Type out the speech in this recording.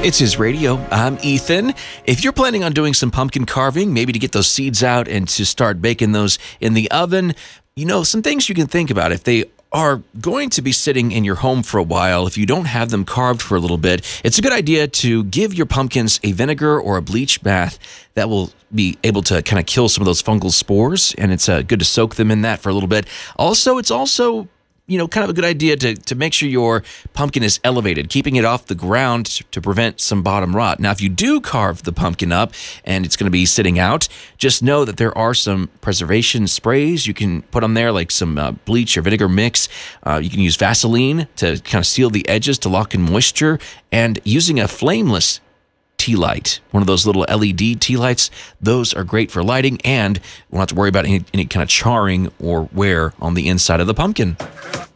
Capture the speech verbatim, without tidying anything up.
It's His Radio. I'm Ethan. If you're planning on doing some pumpkin carving, maybe to get those seeds out and to start baking those in the oven, you know, some things you can think about. If they are going to be sitting in your home for a while, if you don't have them carved for a little bit, it's a good idea to give your pumpkins a vinegar or a bleach bath. That will be able to kind of kill some of those fungal spores, and it's uh, good to soak them in that for a little bit. Also, it's also you know, kind of a good idea to, to make sure your pumpkin is elevated, keeping it off the ground to prevent some bottom rot. Now, if you do carve the pumpkin up and it's going to be sitting out, just know that there are some preservation sprays you can put on there, like some uh, bleach or vinegar mix. Uh, you can use Vaseline to kind of seal the edges to lock in moisture, and using a flameless tea light, one of those little L E D tea lights, those are great for lighting, and we don't have to worry about any, any kind of charring or wear on the inside of the pumpkin.